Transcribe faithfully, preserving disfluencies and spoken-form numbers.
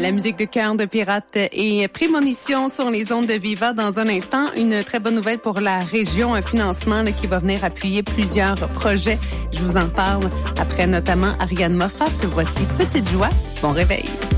La musique de Cœur de Pirate et Prémonition sur les ondes de Viva. Dans un instant, une très bonne nouvelle pour la région, un financement là, qui va venir appuyer plusieurs projets. Je vous en parle après notamment Ariane Moffat. Voici Petite Joie. Bon réveil.